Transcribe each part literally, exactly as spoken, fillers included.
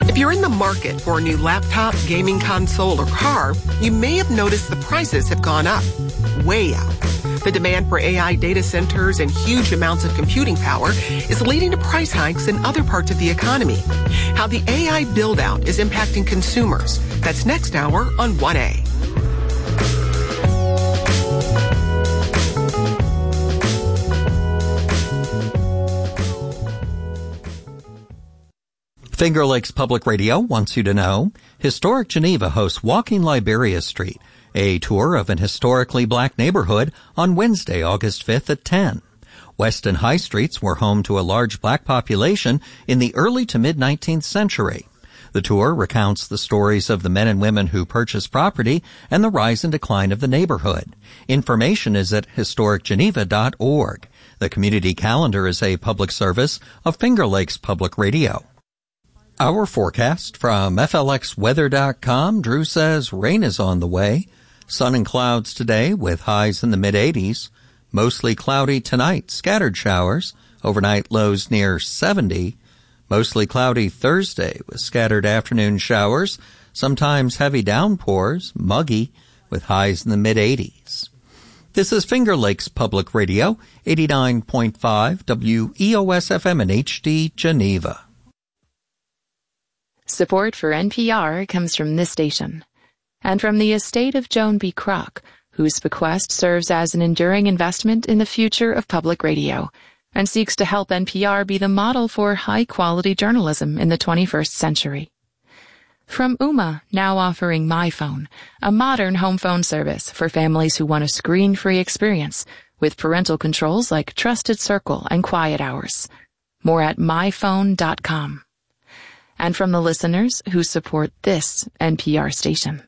If you're in the market for a new laptop, gaming console, or car, you may have noticed the prices have gone up, way up. The demand for A I data centers and huge amounts of computing power is leading to price hikes in other parts of the economy. How the A I build-out is impacting consumers. That's next hour on one A. Finger Lakes Public Radio wants you to know Historic Geneva hosts Walking Liberia Street, a tour of an historically black neighborhood on Wednesday, August fifth at ten. West and High Streets were home to a large black population in the early to mid-nineteenth century. The tour recounts the stories of the men and women who purchased property and the rise and decline of the neighborhood. Information is at historic geneva dot org. The community calendar is a public service of Finger Lakes Public Radio. Our forecast from F L X weather dot com. Drew says rain is on the way. Sun and clouds today with highs in the mid-eighties. Mostly cloudy tonight, scattered showers. Overnight lows near seventy. Mostly cloudy Thursday with scattered afternoon showers. Sometimes heavy downpours, muggy with highs in the mid-eighties. This is Finger Lakes Public Radio, eighty-nine point five W E O S F M in H D, Geneva. Support for N P R comes from this station and from the estate of Joan B. Kroc, whose bequest serves as an enduring investment in the future of public radio and seeks to help N P R be the model for high-quality journalism in the twenty-first century. From Ooma, now offering MyPhone, a modern home phone service for families who want a screen-free experience with parental controls like Trusted Circle and Quiet Hours. More at my phone dot com. And from the listeners who support this N P R station.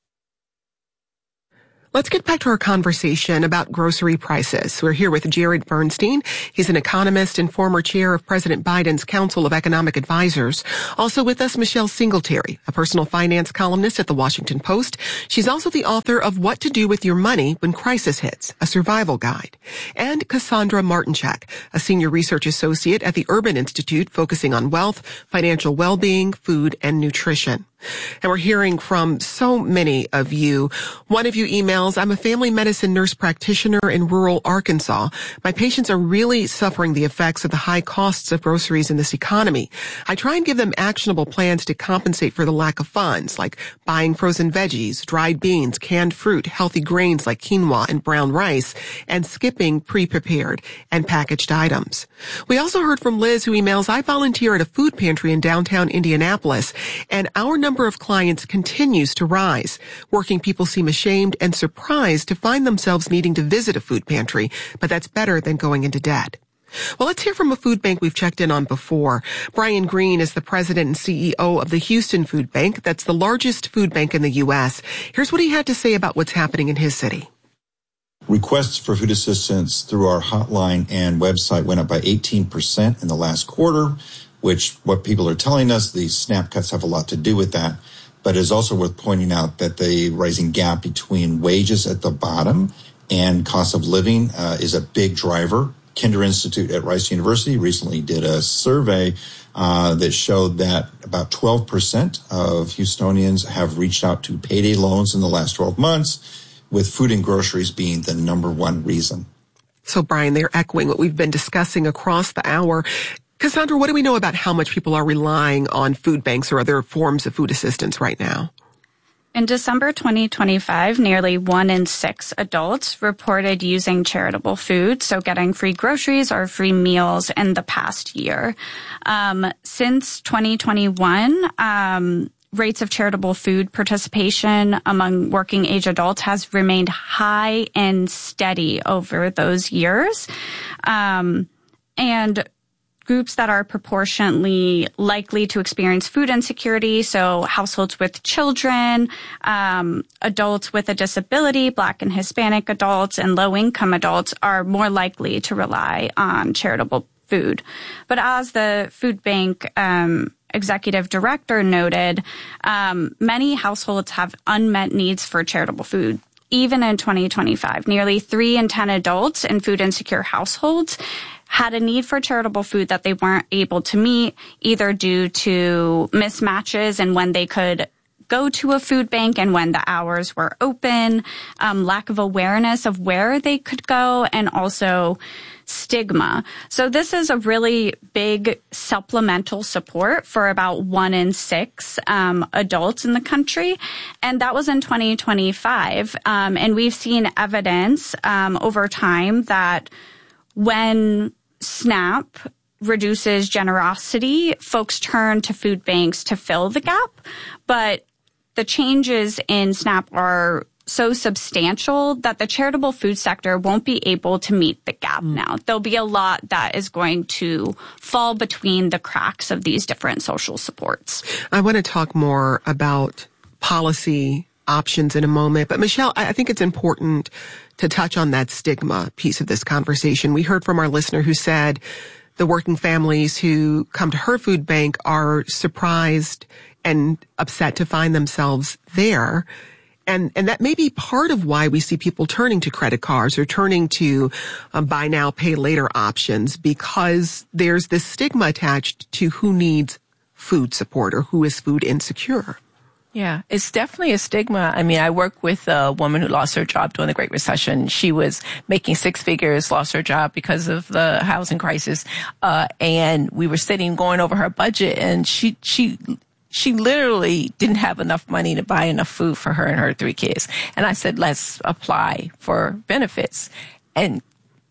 Let's get back to our conversation about grocery prices. We're here with Jared Bernstein. He's an economist and former chair of President Biden's Council of Economic Advisors. Also with us, Michelle Singletary, a personal finance columnist at The Washington Post. She's also the author of What to Do with Your Money When Crisis Hits, a survival guide. And Cassandra Martinchak, a senior research associate at the Urban Institute focusing on wealth, financial well-being, food, and nutrition. And we're hearing from so many of you. One of you emails, I'm a family medicine nurse practitioner in rural Arkansas. My patients are really suffering the effects of the high costs of groceries in this economy. I try and give them actionable plans to compensate for the lack of funds, like buying frozen veggies, dried beans, canned fruit, healthy grains like quinoa and brown rice, and skipping pre-prepared and packaged items. We also heard from Liz, who emails, I volunteer at a food pantry in downtown Indianapolis, and our number number of clients continues to rise. Working people seem ashamed and surprised to find themselves needing to visit a food pantry, but that's better than going into debt. Well, let's hear from a food bank we've checked in on before. Brian Green is the president and C E O of the Houston Food Bank. That's the largest food bank in the U S. Here's what he had to say about what's happening in his city. Requests for food assistance through our hotline and website went up by eighteen percent in the last quarter, which what people are telling us, the SNAP cuts have a lot to do with that. But it is also worth pointing out that the rising gap between wages at the bottom and cost of living uh, is a big driver. Kinder Institute at Rice University recently did a survey uh, that showed that about twelve percent of Houstonians have reached out to payday loans in the last twelve months, with food and groceries being the number one reason. So, Brian, they're echoing what we've been discussing across the hour. Cassandra, what do we know about how much people are relying on food banks or other forms of food assistance right now? In December twenty twenty-five, nearly one in six adults reported using charitable food, so getting free groceries or free meals in the past year. Um, since twenty twenty-one, um, rates of charitable food participation among working age adults has remained high and steady over those years. Um, and groups that are proportionately likely to experience food insecurity, so households with children, um, adults with a disability, Black and Hispanic adults, and low-income adults are more likely to rely on charitable food. But as the food bank um, executive director noted, um, many households have unmet needs for charitable food. Even in twenty twenty-five, nearly three in ten adults in food insecure households had a need for charitable food that they weren't able to meet, either due to mismatches and when they could go to a food bank and when the hours were open, um, lack of awareness of where they could go, and also stigma. So this is a really big supplemental support for about one in six um, adults in the country. And that was in twenty twenty-five. Um, and we've seen evidence um, over time that when SNAP reduces generosity, folks turn to food banks to fill the gap. But the changes in SNAP are so substantial that the charitable food sector won't be able to meet the gap mm. now. There'll be a lot that is going to fall between the cracks of these different social supports. I want to talk more about policy options in a moment, but Michelle, I think it's important to touch on that stigma piece of this conversation. We heard from our listener who said the working families who come to her food bank are surprised and upset to find themselves there. And, and that may be part of why we see people turning to credit cards or turning to um, buy now, pay later options, because there's this stigma attached to who needs food support or who is food insecure. Yeah, it's definitely a stigma. I mean, I work with a woman who lost her job during the Great Recession. She was making six figures, lost her job because of the housing crisis. Uh, and we were sitting going over her budget, and she, she, She literally didn't have enough money to buy enough food for her and her three kids. And I said, let's apply for benefits. And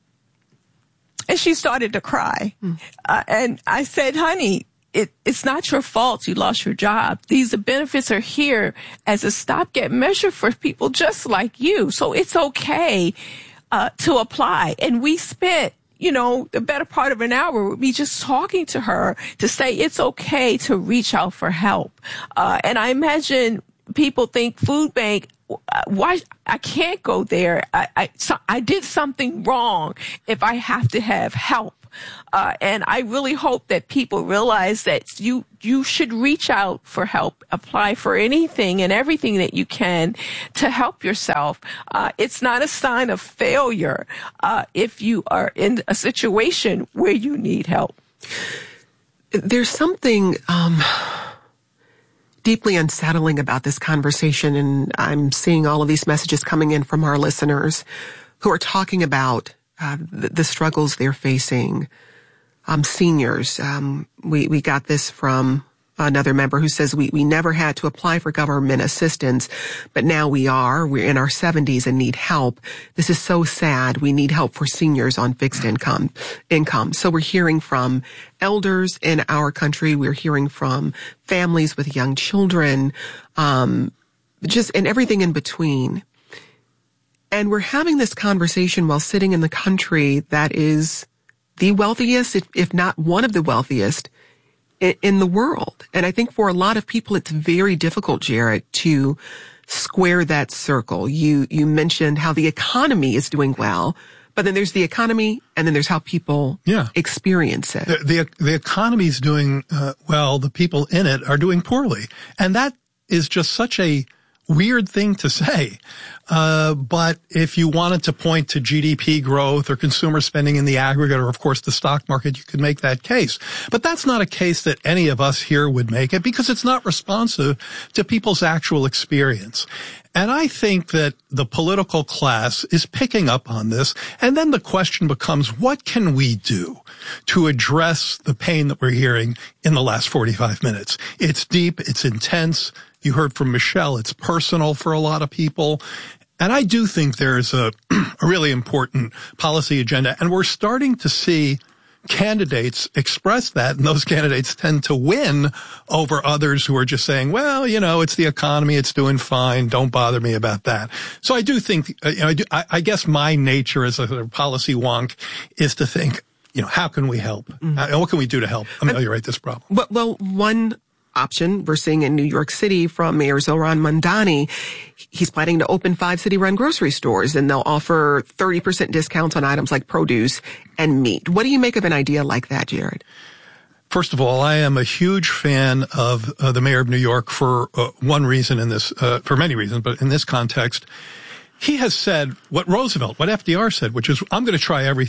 and she started to cry. Mm. Uh, and I said, honey, it, it's not your fault you lost your job. These benefits are here as a stopgap measure for people just like you. So it's okay uh, to apply. And we spent you know, the better part of an hour with me just talking to her to say it's okay to reach out for help. Uh, and I imagine people think food bank, why I can't go there. I, I, so I did something wrong if I have to have help. Uh, and I really hope that people realize that you, you should reach out for help, apply for anything and everything that you can to help yourself. Uh, it's not a sign of failure, uh, if you are in a situation where you need help. There's something, um, deeply unsettling about this conversation. And I'm seeing all of these messages coming in from our listeners who are talking about Uh, the, the struggles they're facing. Um, seniors, um, we, we got this from another member who says we, we never had to apply for government assistance, but now we are. We're in our seventies and need help. This is so sad. We need help for seniors on fixed income, income. So we're hearing from elders in our country. We're hearing from families with young children, um, just, and everything in between. And we're having this conversation while sitting in the country that is the wealthiest, if, if not one of the wealthiest in, in the world. And I think for a lot of people, it's very difficult, Jared, to square that circle. You, you mentioned how the economy is doing well, but then there's the economy and then there's how people yeah. experience it. The, the, the economy is doing uh, well. The people in it are doing poorly. And that is just such a weird thing to say. Uh, but if you wanted to point to G D P growth or consumer spending in the aggregate, or of course the stock market, you could make that case. But that's not a case that any of us here would make it because it's not responsive to people's actual experience. And I think that the political class is picking up on this. And then the question becomes, what can we do to address the pain that we're hearing in the last forty-five minutes? It's deep. It's intense. You heard from Michelle. It's personal for a lot of people. And I do think there's a, a really important policy agenda. And we're starting to see candidates express that, and those candidates tend to win over others who are just saying, well, you know, it's the economy, it's doing fine, don't bother me about that. So I do think, uh, you know, I, do, I, I guess my nature as a sort of policy wonk is to think, you know, how can we help? Mm-hmm. Uh, what can we do to help ameliorate this problem? Well, well, one option we're seeing in New York City from Mayor Zohran Mamdani, he's planning to open five city-run grocery stores, and they'll offer thirty percent discounts on items like produce and meat. What do you make of an idea like that, Jared? First of all, I am a huge fan of uh, the mayor of New York for uh, one reason in this, uh, for many reasons, but in this context, he has said what Roosevelt, what F D R said, which is, I'm going to try everything.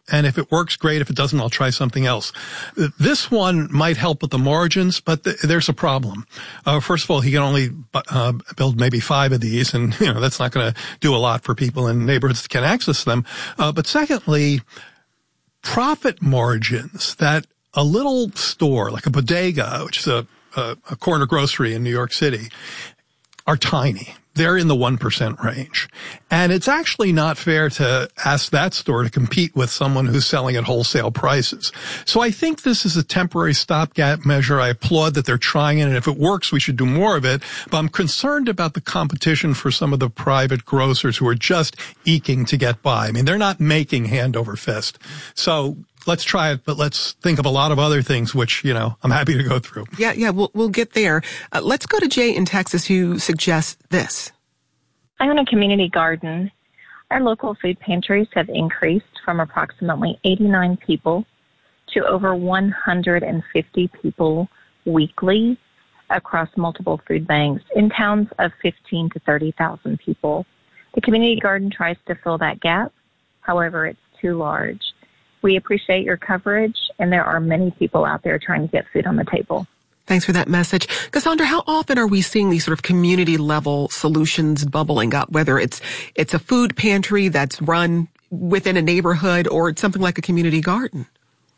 And if it works, great. If it doesn't, I'll try something else. This one might help with the margins, but th- there's a problem. Uh, first of all, he can only uh, build maybe five of these, and you know that's not going to do a lot for people in neighborhoods that can access them. Uh, but secondly, profit margins that a little store like a bodega, which is a, a, a corner grocery in New York City, are tiny. They're in the one percent range. And it's actually not fair to ask that store to compete with someone who's selling at wholesale prices. So I think this is a temporary stopgap measure. I applaud that they're trying it, and if it works, we should do more of it. But I'm concerned about the competition for some of the private grocers who are just eking to get by. I mean, they're not making hand over fist. So let's try it, but let's think of a lot of other things, which, you know, I'm happy to go through. Yeah, yeah, we'll, we'll get there. Uh, let's go to Jay in Texas, who suggests this. I own a community garden. Our local food pantries have increased from approximately eighty-nine people to over one hundred fifty people weekly across multiple food banks in towns of fifteen to thirty thousand people. The community garden tries to fill that gap. However, it's too large. We appreciate your coverage, and there are many people out there trying to get food on the table. Thanks for that message. Cassandra, how often are we seeing these sort of community level solutions bubbling up, whether it's it's a food pantry that's run within a neighborhood or it's something like a community garden?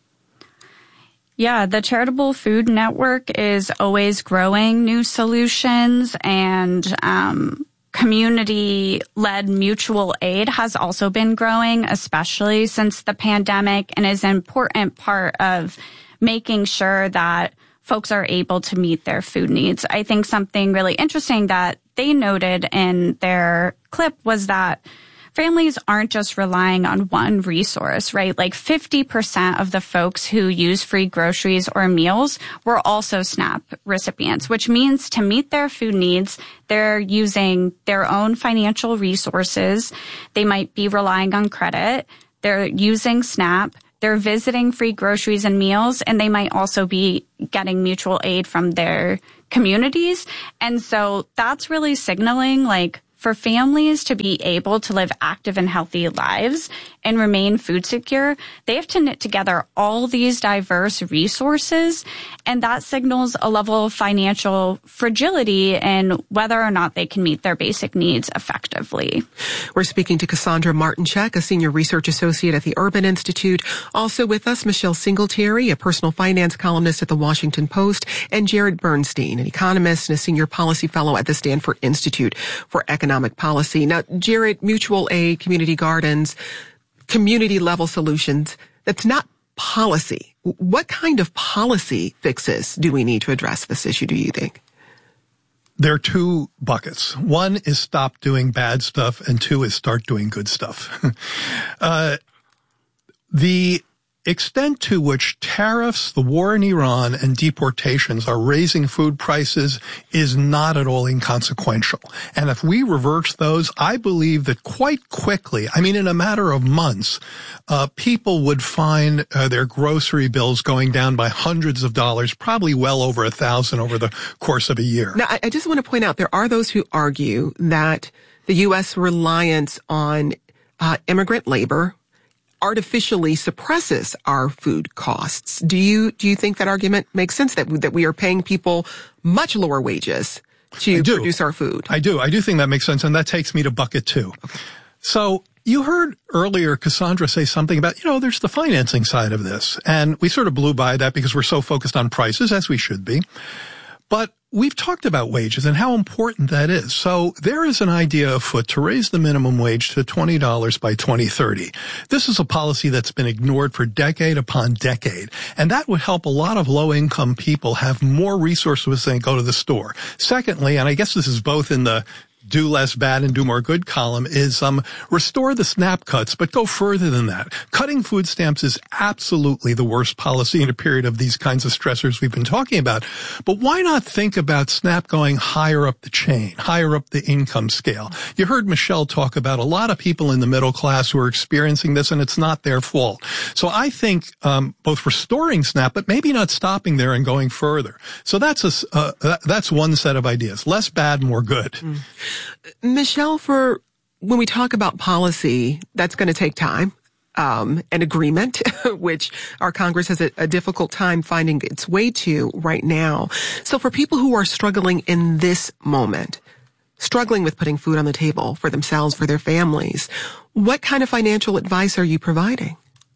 Yeah, the Charitable Food Network is always growing new solutions, and um community-led mutual aid has also been growing, especially since the pandemic, and is an important part of making sure that folks are able to meet their food needs. I think something really interesting that they noted in their clip was that families aren't just relying on one resource, right? Like fifty percent of the folks who use free groceries or meals were also SNAP recipients, which means to meet their food needs, they're using their own financial resources. They might be relying on credit. They're using SNAP. They're visiting free groceries and meals, and they might also be getting mutual aid from their communities. And so that's really signaling, like, for families to be able to live active and healthy lives and remain food secure, they have to knit together all these diverse resources, and that signals a level of financial fragility in whether or not they can meet their basic needs effectively. We're speaking to Cassandra Martinchek, a senior research associate at the Urban Institute. Also with us, Michelle Singletary, a personal finance columnist at the Washington Post, and Jared Bernstein, an economist and a senior policy fellow at the Stanford Institute for Economic Policy. Now, Jared, mutual aid, community gardens, community level solutions, that's not policy. What kind of policy fixes do we need to address this issue, do you think? There are two buckets. One is stop doing bad stuff, and two is start doing good stuff. uh, the extent to which tariffs, the war in Iran, and deportations are raising food prices is not at all inconsequential. And if we reverse those, I believe that quite quickly, I mean, in a matter of months, uh, people would find uh, their grocery bills going down by hundreds of dollars, probably well over a thousand over the course of a year. Now, I, I just want to point out there are those who argue that the U S reliance on uh, immigrant labor artificially suppresses our food costs. Do you do you think that argument makes sense, that that we are paying people much lower wages to produce our food? I do. I do think that makes sense, and that takes me to bucket two. Okay. So you heard earlier Cassandra say something about, you know, there's the financing side of this, and we sort of blew by that because we're so focused on prices, as we should be. But we've talked about wages and how important that is. So there is an idea afoot to raise the minimum wage to twenty dollars by twenty thirty. This is a policy that's been ignored for decade upon decade, and that would help a lot of low-income people have more resources when they go to the store. Secondly, and I guess this is both in the do less bad and do more good column, is um restore the SNAP cuts, but go further than that. Cutting food stamps is absolutely the worst policy in a period of these kinds of stressors we've been talking about. But why not think about SNAP going higher up the chain, higher up the income scale? You heard Michelle talk about a lot of people in the middle class who are experiencing this, and it's not their fault. So I think um both restoring SNAP, but maybe not stopping there and going further. So that's a uh, that's one set of ideas. Less bad, more good. Mm. Michelle, for when we talk about policy, that's going to take time. um, an agreement, which our Congress has a, a difficult time finding its way to right now. So for people who are struggling in this moment, struggling with putting food on the table for themselves, for their families, what kind of financial advice are you providing?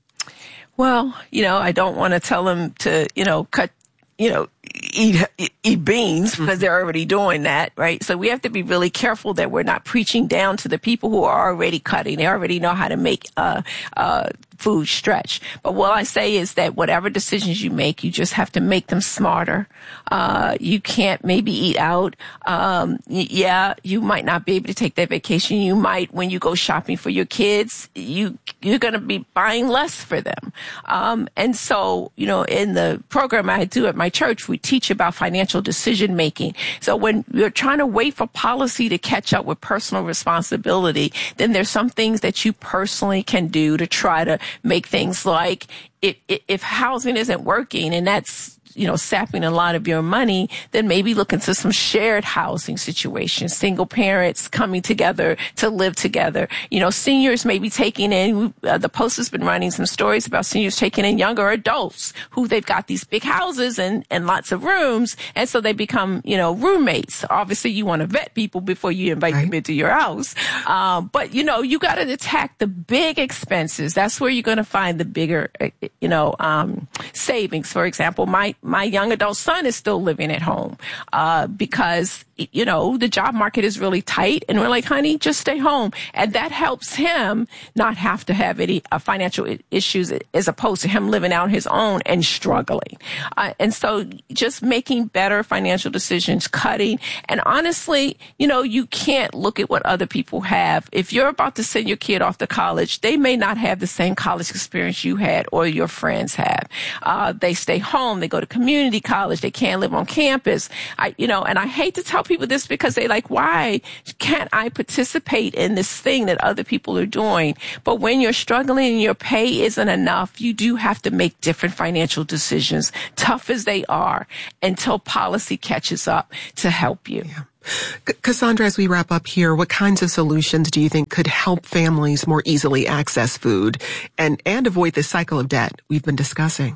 Well, you know, I don't want to tell them to, you know, cut, you know, eat, eat beans because they're already doing that, right? So we have to be really careful that we're not preaching down to the people who are already cutting. They already know how to make, uh, uh, food stretch. But what I say is that whatever decisions you make, you just have to make them smarter. Uh, you can't maybe eat out. Um, yeah, you might not be able to take that vacation. You might, when you go shopping for your kids, you, you're going to be buying less for them. Um, and so, you know, in the program I do at my church, we teach about financial decision making. So when you're trying to wait for policy to catch up with personal responsibility, then there's some things that you personally can do to try to make things like if, if housing isn't working and that's, you know, sapping a lot of your money, then maybe look into some shared housing situations, single parents coming together to live together. You know, seniors may be taking in, uh, the Post has been running some stories about seniors taking in younger adults who they've got these big houses and, and lots of rooms. And so they become, you know, roommates. Obviously you want to vet people before you invite right. them into your house. Um, but you know, you got to attack the big expenses. That's where you're going to find the bigger, you know, um, savings. For example, my, My young adult son is still living at home, uh, because, you know, the job market is really tight and we're like, honey, just stay home. And that helps him not have to have any uh, financial issues as opposed to him living out his own and struggling. Uh, and so just making better financial decisions, cutting. And honestly, you know, you can't look at what other people have. If you're about to send your kid off to college, they may not have the same college experience you had or your friends have. Uh, they stay home, they go to community college, they can't live on campus. I, you know, and I hate to tell people this because they like, why can't I participate in this thing that other people are doing? But when you're struggling and your pay isn't enough, you do have to make different financial decisions, tough as they are, until policy catches up to help you. Yeah. Cassandra, as we wrap up here, what kinds of solutions do you think could help families more easily access food and, and avoid the cycle of debt we've been discussing?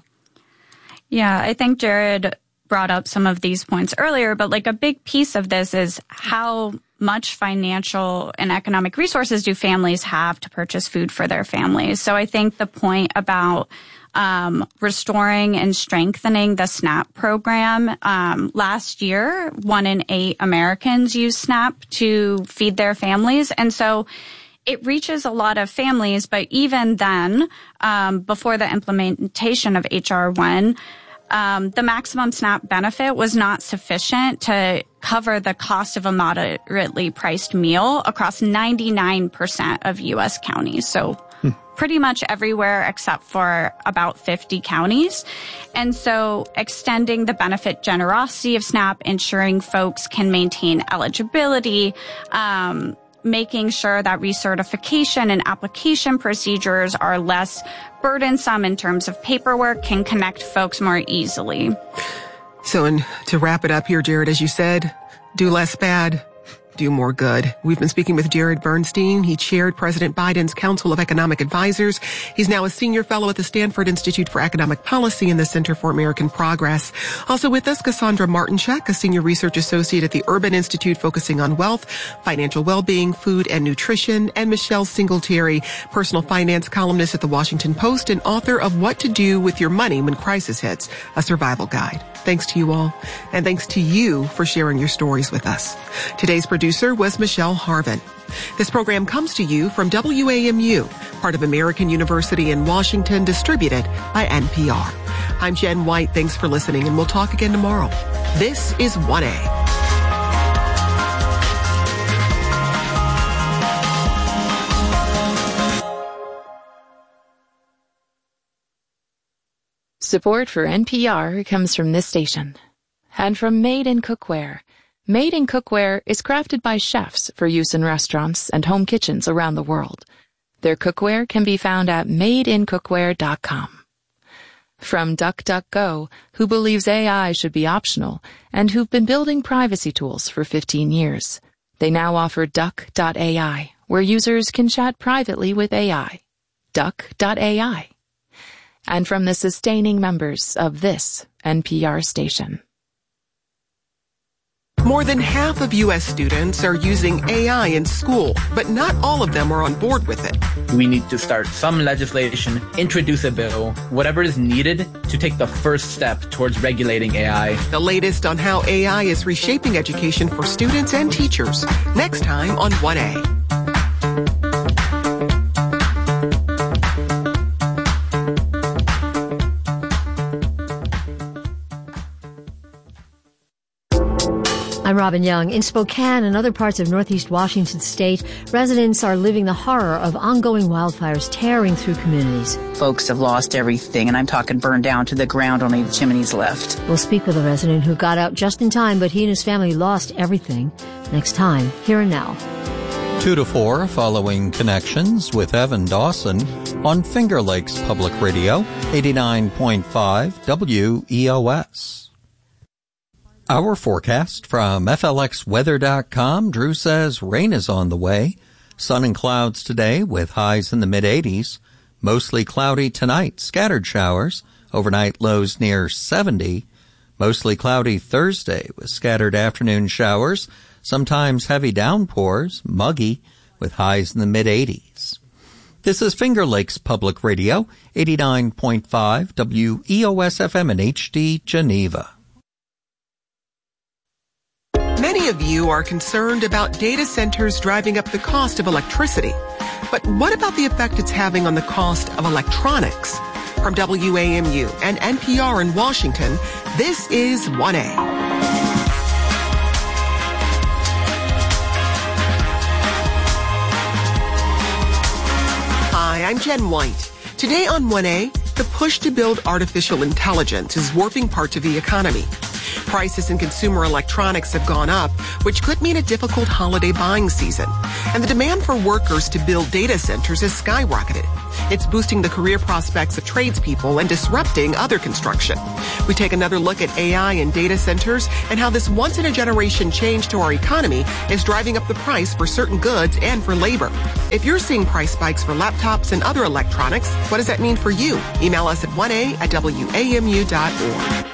Yeah, I think Jared brought up some of these points earlier, but like a big piece of this is how much financial and economic resources do families have to purchase food for their families. So I think the point about um, restoring and strengthening the SNAP program, um, last year, one in eight Americans used SNAP to feed their families. And so it reaches a lot of families, but even then, um, before the implementation of H R one, um, the maximum SNAP benefit was not sufficient to cover the cost of a moderately priced meal across ninety-nine percent of U S counties. So hmm. pretty much everywhere except for about fifty counties. And so extending the benefit generosity of SNAP, ensuring folks can maintain eligibility, um, making sure that recertification and application procedures are less burdensome in terms of paperwork can connect folks more easily. So, and to wrap it up here, Jared, as you said, do less bad, do more good. We've been speaking with Jared Bernstein. He chaired President Biden's Council of Economic Advisors. He's now a senior fellow at the Stanford Institute for Economic Policy and the Center for American Progress. Also with us, Cassandra Martinchek, a senior research associate at the Urban Institute focusing on wealth, financial well-being, food, and nutrition, and Michelle Singletary, personal finance columnist at the Washington Post and author of What to Do with Your Money When Crisis Hits, a survival guide. Thanks to you all, and thanks to you for sharing your stories with us. Today's producer was Michelle Harvin. This program comes to you from W A M U, part of American University in Washington, distributed by N P R. I'm Jen White. Thanks for listening, and we'll talk again tomorrow. This is one A. Support for N P R comes from this station and from Made in Cookware. Made in Cookware is crafted by chefs for use in restaurants and home kitchens around the world. Their cookware can be found at made in cookware dot com. From DuckDuckGo, who believes A I should be optional and who've been building privacy tools for fifteen years. They now offer duck dot A I, where users can chat privately with A I. duck dot A I. And from the sustaining members of this N P R station. More than half of U S students are using A I in school, but not all of them are on board with it. We need to start some legislation, introduce a bill, whatever is needed to take the first step towards regulating A I. The latest on how A I is reshaping education for students and teachers. Next time on one A. I'm Robin Young. In Spokane and other parts of northeast Washington state, residents are living the horror of ongoing wildfires tearing through communities. Folks have lost everything, and I'm talking burned down to the ground, only the chimneys left. We'll speak with a resident who got out just in time, but he and his family lost everything. Next time, Here and Now. Two to four, following Connections with Evan Dawson on Finger Lakes Public Radio, eighty-nine point five W E O S. Our forecast from F L X weather dot com. Drew says rain is on the way. Sun and clouds today with highs in the mid-eighties. Mostly cloudy tonight. Scattered showers. Overnight lows near seventy. Mostly cloudy Thursday with scattered afternoon showers. Sometimes heavy downpours. Muggy with highs in the mid-eighties. This is Finger Lakes Public Radio, eighty-nine point five W E O S F M in H D, Geneva. Many of you are concerned about data centers driving up the cost of electricity. But what about the effect it's having on the cost of electronics? From W A M U and N P R in Washington, this is one A. Hi, I'm Jen White. Today on one A, the push to build artificial intelligence is warping parts of the economy. Prices in consumer electronics have gone up, which could mean a difficult holiday buying season. And the demand for workers to build data centers has skyrocketed. It's boosting the career prospects of tradespeople and disrupting other construction. We take another look at A I and data centers and how this once-in-a-generation change to our economy is driving up the price for certain goods and for labor. If you're seeing price spikes for laptops and other electronics, what does that mean for you? Email us at one A at W A M U dot org.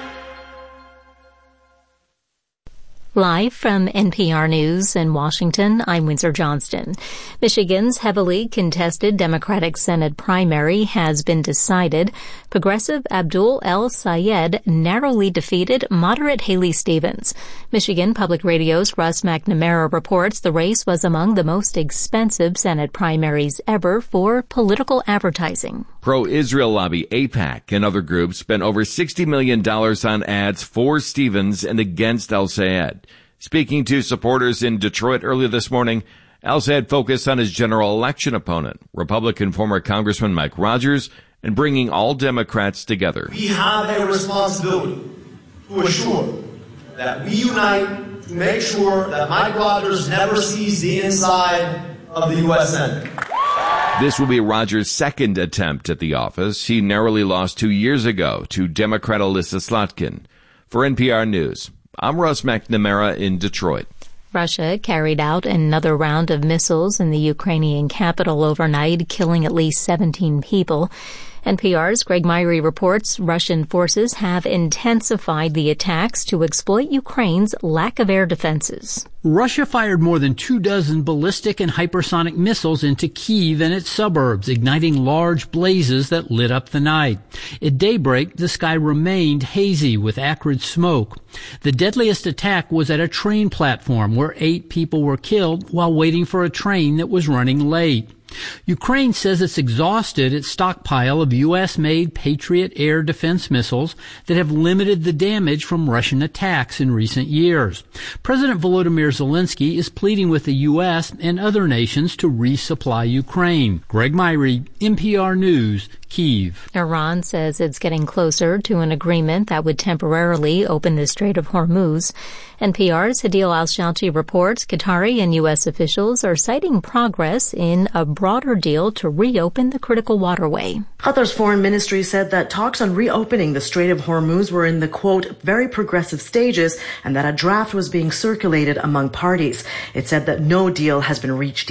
Live from N P R News in Washington, I'm Windsor Johnston. Michigan's heavily contested Democratic Senate primary has been decided. Progressive Abdul El-Sayed narrowly defeated moderate Haley Stevens. Michigan Public Radio's Russ McNamara reports the race was among the most expensive Senate primaries ever for political advertising. Pro-Israel lobby AIPAC and other groups spent over sixty million dollars on ads for Stevens and against El-Sayed. Speaking to supporters in Detroit earlier this morning, El-Sayed focused on his general election opponent, Republican former Congressman Mike Rogers, and bringing all Democrats together. We have a responsibility to assure that we unite to make sure that Mike Rogers never sees the inside of the U S Senate. This will be Rogers' second attempt at the office. He narrowly lost two years ago to Democrat Alyssa Slotkin. For N P R News, I'm Russ McNamara in Detroit. Russia carried out another round of missiles in the Ukrainian capital overnight, killing at least seventeen people. N P R's Greg Myrie reports Russian forces have intensified the attacks to exploit Ukraine's lack of air defenses. Russia fired more than two dozen ballistic and hypersonic missiles into Kyiv and its suburbs, igniting large blazes that lit up the night. At daybreak, the sky remained hazy with acrid smoke. The deadliest attack was at a train platform where eight people were killed while waiting for a train that was running late. Ukraine says it's exhausted its stockpile of U S-made Patriot air defense missiles that have limited the damage from Russian attacks in recent years. President Volodymyr Zelensky is pleading with the U S and other nations to resupply Ukraine. Greg Myrie, N P R News, Kyiv. Iran says it's getting closer to an agreement that would temporarily open the Strait of Hormuz. N P R's Hadil Al-Shalti reports Qatari and U S officials are citing progress in a broader deal to reopen the critical waterway. Qatar's foreign ministry said that talks on reopening the Strait of Hormuz were in the, quote, very progressive stages and that a draft was being circulated among parties. It said that no deal has been reached yet.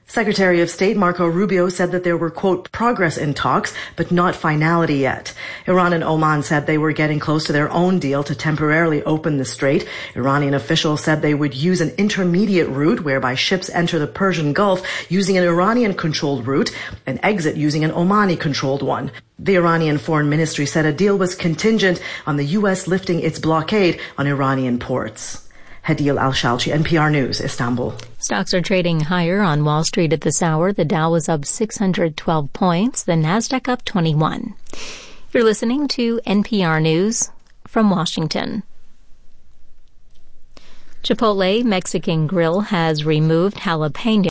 Secretary of State Marco Rubio said that there were, quote, progress in talks, but not finality yet. Iran and Oman said they were getting close to their own deal to temporarily open the strait. Iranian officials said they would use an intermediate route whereby ships enter the Persian Gulf using an Iranian-controlled route and exit using an Omani-controlled one. The Iranian Foreign Ministry said a deal was contingent on the U S lifting its blockade on Iranian ports. Hadil Al-Shalchi, N P R News, Istanbul. Stocks are trading higher on Wall Street at this hour. The Dow was up six hundred twelve points, the Nasdaq up twenty-one. You're listening to N P R News from Washington. Chipotle Mexican Grill has removed jalapeno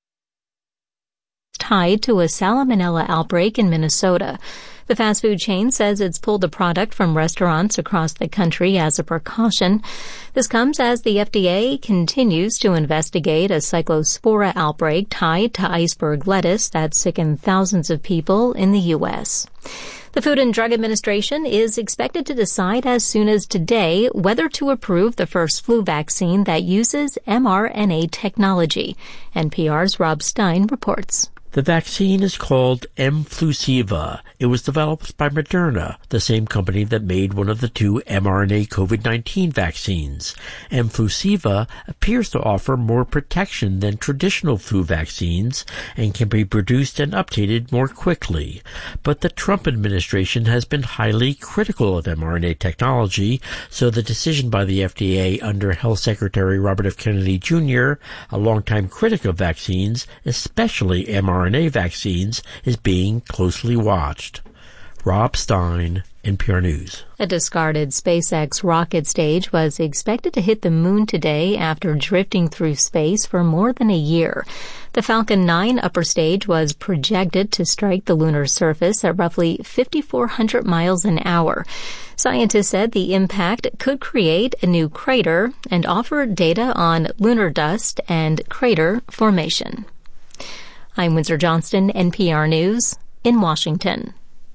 tied to a salmonella outbreak in Minnesota. The fast food chain says it's pulled the product from restaurants across the country as a precaution. This comes as the F D A continues to investigate a cyclospora outbreak tied to iceberg lettuce that sickened thousands of people in the U S. The Food and Drug Administration is expected to decide as soon as today whether to approve the first flu vaccine that uses mRNA technology. N P R's Rob Stein reports. The vaccine is called mFlusiva. It was developed by Moderna, the same company that made one of the two mRNA COVID nineteen vaccines. mFlusiva appears to offer more protection than traditional flu vaccines and can be produced and updated more quickly. But the Trump administration has been highly critical of mRNA technology, so the decision by the F D A under Health Secretary Robert F. Kennedy Junior, a longtime critic of vaccines, especially mRNA vaccines, is being closely watched. Rob Stein, N P R News. A discarded SpaceX rocket stage was expected to hit the moon today after drifting through space for more than a year. The Falcon nine upper stage was projected to strike the lunar surface at roughly fifty-four hundred miles an hour. Scientists said the impact could create a new crater and offer data on lunar dust and crater formation. I'm Windsor Johnston, N P R News, in Washington.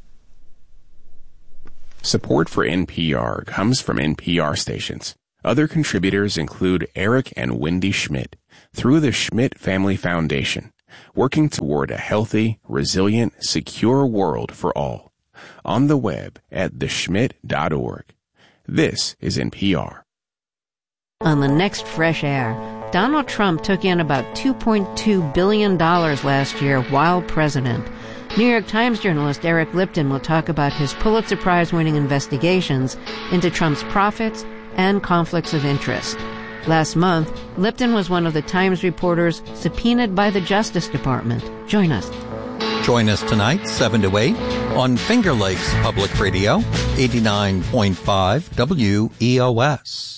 Support for N P R comes from N P R stations. Other contributors include Eric and Wendy Schmidt through the Schmidt Family Foundation, working toward a healthy, resilient, secure world for all. On the web at the schmidt dot org. This is N P R. On the next Fresh Air, Donald Trump took in about two point two billion dollars last year while president. New York Times journalist Eric Lipton will talk about his Pulitzer Prize-winning investigations into Trump's profits and conflicts of interest. Last month, Lipton was one of the Times reporters subpoenaed by the Justice Department. Join us. Join us tonight, seven to eight, on Finger Lakes Public Radio, eighty-nine point five W E O S.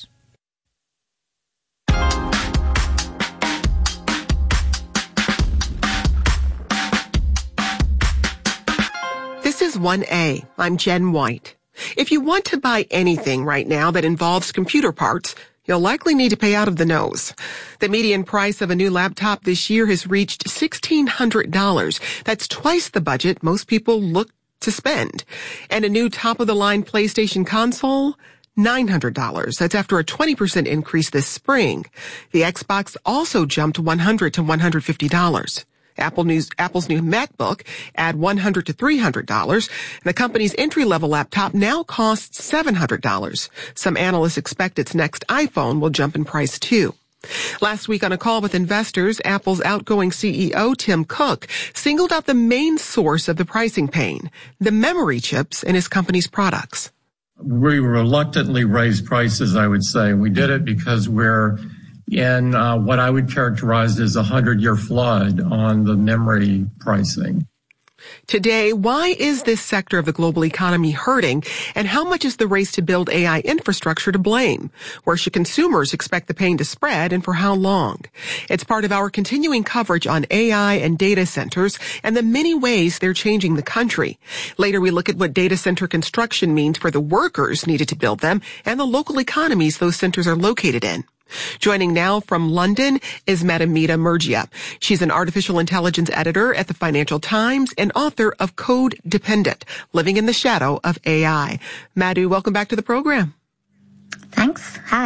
This is one A. I'm Jen White. If you want to buy anything right now that involves computer parts, you'll likely need to pay out of the nose. The median price of a new laptop this year has reached sixteen hundred dollars. That's twice the budget most people look to spend. And a new top-of-the-line PlayStation console, nine hundred dollars. That's after a twenty percent increase this spring. The Xbox also jumped one hundred to one hundred fifty dollars. Apple News, Apple's new MacBook add one hundred to three hundred dollars. The company's entry-level laptop now costs seven hundred dollars. Some analysts expect its next iPhone will jump in price too. Last week on a call with investors, Apple's outgoing C E O, Tim Cook, singled out the main source of the pricing pain, the memory chips in his company's products. We reluctantly raised prices, I would say. We did it because we're in uh, what I would characterize as a hundred-year flood on the memory pricing. Today, why is this sector of the global economy hurting, and how much is the race to build A I infrastructure to blame? Where should consumers expect the pain to spread, and for how long? It's part of our continuing coverage on A I and data centers and the many ways they're changing the country. Later, we look at what data center construction means for the workers needed to build them and the local economies those centers are located in. Joining now from London is Madhumita Murgia. She's an artificial intelligence editor at the Financial Times and author of Code Dependent, Living in the Shadow of A I. Madhu, welcome back to the program. Thanks. Hi.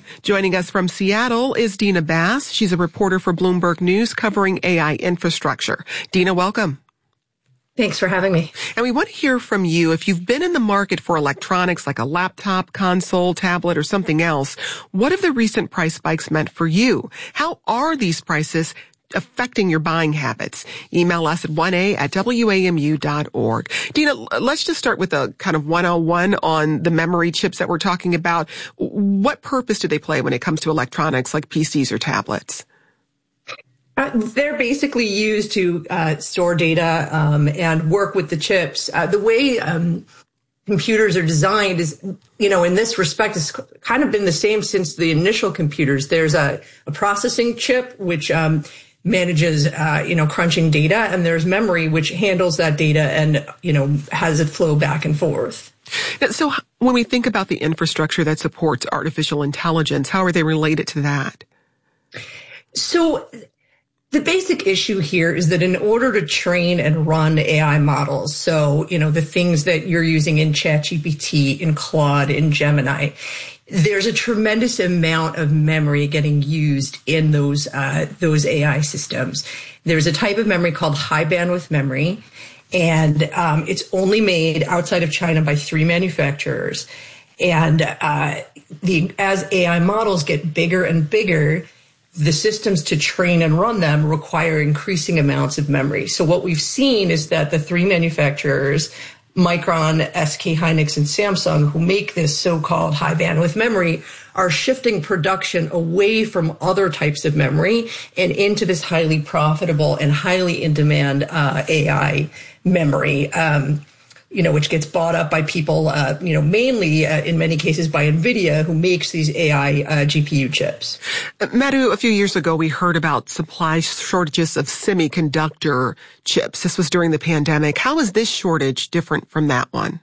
Joining us from Seattle is Dina Bass. She's a reporter for Bloomberg News covering A I infrastructure. Dina, welcome. Thanks for having me. And we want to hear from you. If you've been in the market for electronics like a laptop, console, tablet, or something else, what have the recent price spikes meant for you? How are these prices affecting your buying habits? Email us at one a at w a m u dot org. Dina, let's just start with a kind of one oh one on the memory chips that we're talking about. What purpose do they play when it comes to electronics like P Cs or tablets? Uh, they're basically used to uh, store data um, and work with the chips. Uh, the way um, computers are designed is, you know, in this respect, it's kind of been the same since the initial computers. There's a, a processing chip which um, manages, uh, you know, crunching data, and there's memory which handles that data and, you know, has it flow back and forth. So when we think about the infrastructure that supports artificial intelligence, how are they related to that? So the basic issue here is that in order to train and run A I models, so, you know, the things that you're using in ChatGPT, in Claude, in Gemini, there's a tremendous amount of memory getting used in those, uh, those A I systems. There's a type of memory called high bandwidth memory, and um, it's only made outside of China by three manufacturers. And uh, the as A I models get bigger and bigger, the systems to train and run them require increasing amounts of memory. So what we've seen is that the three manufacturers, Micron, S K Hynix, and Samsung, who make this so-called high bandwidth memory, are shifting production away from other types of memory and into this highly profitable and highly in-demand uh, A I memory. Um, you know, which gets bought up by people, uh, you know, mainly uh, in many cases by NVIDIA, who makes these A I uh, G P U chips. Uh, Madhu, a few years ago, we heard about supply shortages of semiconductor chips. This was during the pandemic. How is this shortage different from that one?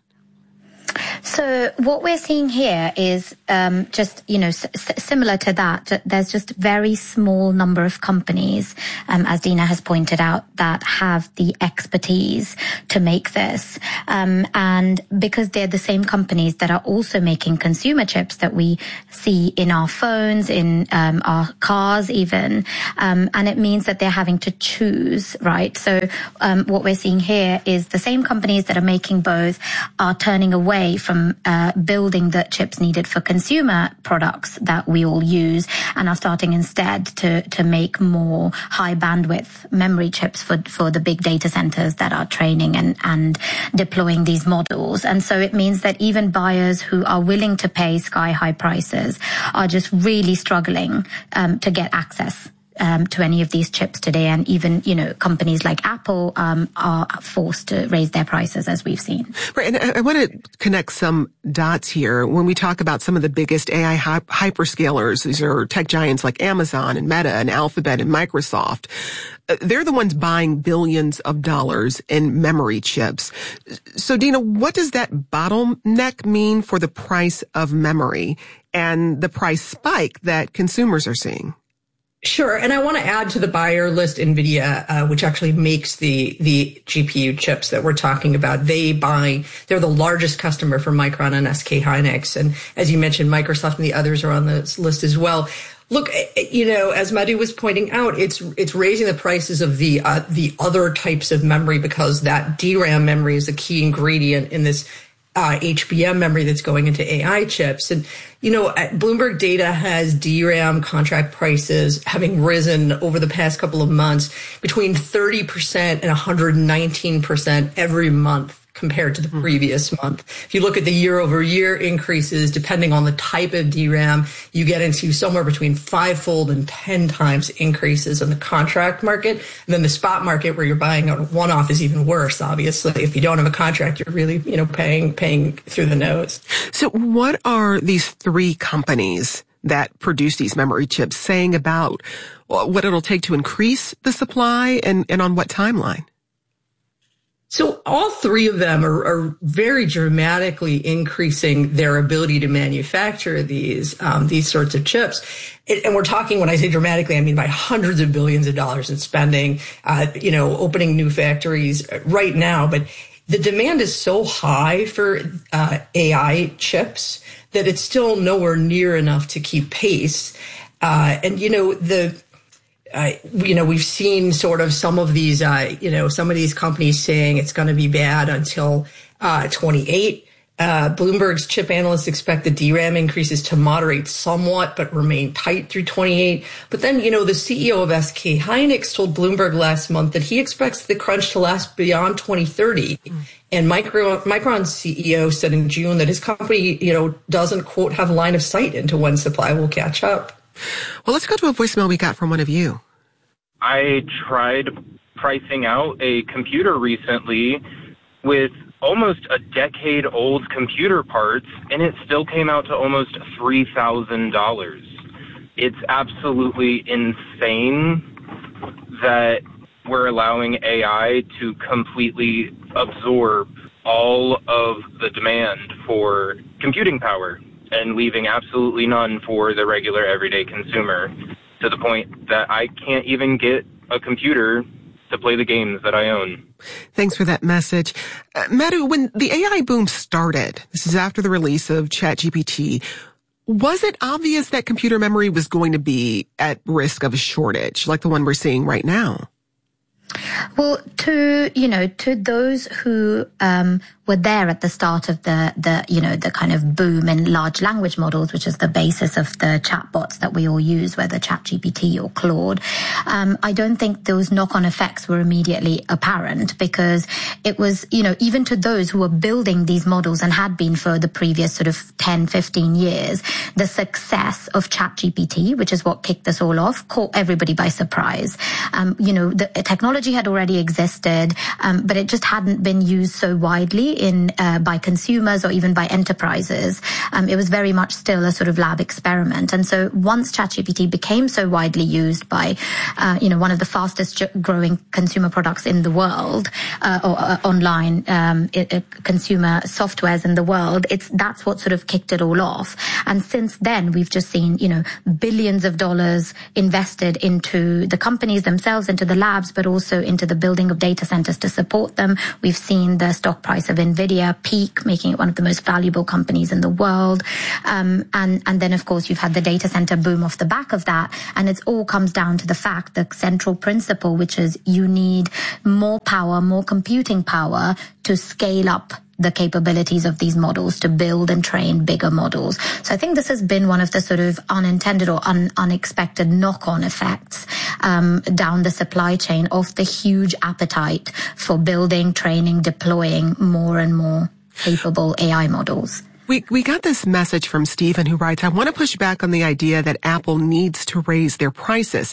So what we're seeing here is um, just, you know, s- similar to that. There's just a very small number of companies, um, as Dina has pointed out, that have the expertise to make this. Um, and because they're the same companies that are also making consumer chips that we see in our phones, in um, our cars even, um, and it means that they're having to choose, right? So um, what we're seeing here is the same companies that are making both are turning away from uh, building the chips needed for consumer products that we all use, and are starting instead to to make more high bandwidth memory chips for for the big data centers that are training and and deploying these models. And so it means that even buyers who are willing to pay sky high prices are just really struggling um, to get access Um, to any of these chips today. And even, you know, companies like Apple um, are forced to raise their prices, as we've seen. Right. And I, I want to connect some dots here. When we talk about some of the biggest A I hy- hyperscalers, these are tech giants like Amazon and Meta and Alphabet and Microsoft. Uh, they're the ones buying billions of dollars in memory chips. So, Dina, what does that bottleneck mean for the price of memory and the price spike that consumers are seeing? Sure. And I want to add to the buyer list NVIDIA, uh, which actually makes the, the G P U chips that we're talking about. They buy, they're the largest customer for Micron and S K Hynix. And as you mentioned, Microsoft and the others are on this list as well. Look, you know, as Madhu was pointing out, it's it's raising the prices of the uh, the other types of memory, because that D RAM memory is the key ingredient in this Uh, H B M memory that's going into A I chips. And, you know, Bloomberg Data has D RAM contract prices having risen over the past couple of months between thirty percent and one hundred nineteen percent every month compared to the previous month. If you look at the year over year increases, depending on the type of D RAM, you get into somewhere between five-fold and ten times increases in the contract market. And then the spot market, where you're buying a one-off, is even worse, obviously. If you don't have a contract, you're really, you know, paying, paying through the nose. So what are these three companies that produce these memory chips saying about what it'll take to increase the supply, and, and on what timeline? So all three of them are, are very dramatically increasing their ability to manufacture these um, these sorts of chips. And we're talking, when I say dramatically, I mean by hundreds of billions of dollars in spending, uh, you know, opening new factories right now. But the demand is so high for uh, A I chips that it's still nowhere near enough to keep pace. Uh, and, you know, the, uh, you know, we've seen sort of some of these, uh, you know, some of these companies saying it's going to be bad until uh, twenty-eight. Uh, Bloomberg's chip analysts expect the D RAM increases to moderate somewhat, but remain tight through twenty-eight. But then, you know, the C E O of S K Hynix told Bloomberg last month that he expects the crunch to last beyond twenty thirty. Mm. And Micron, Micron's C E O said in June that his company, you know, doesn't, quote, have line of sight into when supply will catch up. Well, let's go to a voicemail we got from one of you. I tried pricing out a computer recently with almost a decade-old computer parts, and it still came out to almost three thousand dollars. It's absolutely insane that we're allowing A I to completely absorb all of the demand for computing power and leaving absolutely none for the regular everyday consumer, to the point that I can't even get a computer to play the games that I own. Thanks for that message. Uh, Madhu, when the A I boom started, this is after the release of ChatGPT, was it obvious that computer memory was going to be at risk of a shortage, like the one we're seeing right now? Well, to, you know, to those who um, were there at the start of the, the, you know, the kind of boom in large language models, which is the basis of the chatbots that we all use, whether ChatGPT or Claude, um, I don't think those knock-on effects were immediately apparent, because it was, you know, even to those who were building these models and had been for the previous sort of ten, fifteen years, the success of ChatGPT, which is what kicked this all off, caught everybody by surprise. Um, you know, the technology had already existed, um, but it just hadn't been used so widely in uh, by consumers or even by enterprises. Um, it was very much still a sort of lab experiment. And so once ChatGPT became so widely used by, uh, you know, one of the fastest growing consumer products in the world, uh, or uh, online um, it, uh, consumer softwares in the world, it's that's what sort of kicked it all off. And since then, we've just seen, you know, billions of dollars invested into the companies themselves, into the labs, but also into the building of data centers to support them. We've seen the stock price of NVIDIA peak, making it one of the most valuable companies in the world. Um, and, and then, of course, you've had the data center boom off the back of that. And it all comes down to the fact, the central principle, which is you need more power, more computing power to scale up the capabilities of these models, to build and train bigger models. So I think this has been one of the sort of unintended or un- unexpected knock-on effects um, down the supply chain of the huge appetite for building, training, deploying more and more capable A I models. We we got this message from Stephen, who writes, I want to push back on the idea that Apple needs to raise their prices.